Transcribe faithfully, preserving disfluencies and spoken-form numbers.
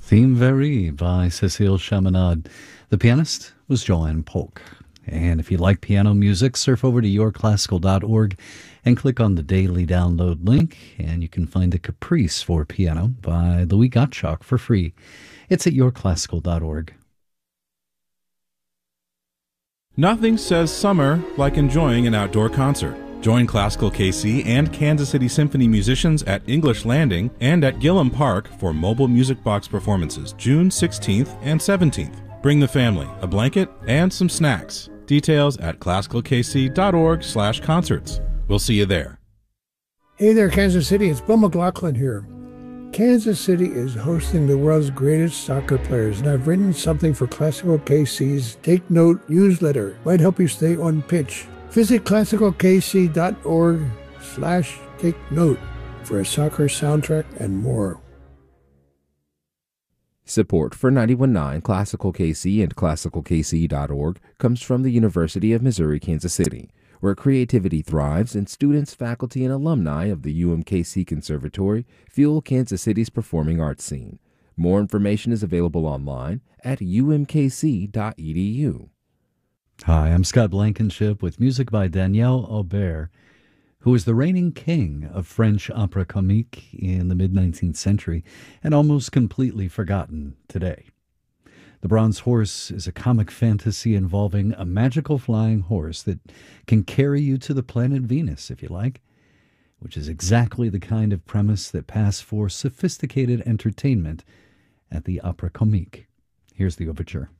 Theme Very by Cécile Chaminade. The pianist was Joanne Polk. And if you like piano music, surf over to your classical dot org and click on the daily download link, and you can find a Caprice for Piano by Louis Gottschalk for free. It's at your classical dot org. Nothing says summer like enjoying an outdoor concert. Join Classical K C and Kansas City Symphony musicians at English Landing and at Gillum Park for mobile music box performances June sixteenth and seventeenth. Bring the family, a blanket, and some snacks. Details at classical k c dot org slash concerts. We'll see you there. Hey there, Kansas City. It's Bill McLaughlin here. Kansas City is hosting the world's greatest soccer players, and I've written something for Classical K C's Take Note newsletter. Might help you stay on pitch. Visit classical k c dot org slash take note for a soccer soundtrack and more. Support for ninety-one point nine Classical K C and classical k c dot org comes from the University of Missouri, Kansas City, where creativity thrives and students, faculty, and alumni of the U M K C Conservatory fuel Kansas City's performing arts scene. More information is available online at u m k c dot e d u. Hi, I'm Scott Blankenship with music by Daniel Aubert, who was the reigning king of French opera comique in the mid-nineteenth century and almost completely forgotten today. The Bronze Horse is a comic fantasy involving a magical flying horse that can carry you to the planet Venus, if you like, which is exactly the kind of premise that passed for sophisticated entertainment at the Opera Comique. Here's the overture.